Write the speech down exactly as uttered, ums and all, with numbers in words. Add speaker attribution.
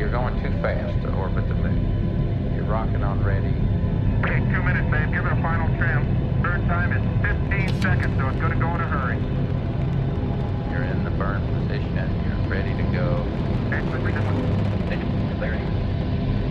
Speaker 1: you're going too fast to orbit the moon. You're rocking on ready.
Speaker 2: Okay, two minutes, babe. Give it a final trim. Burn time is fifteen seconds, so it's going to go in a hurry.
Speaker 1: You're in the burn position. You're ready to go.
Speaker 2: Okay, quickly, this one.
Speaker 1: Clarity.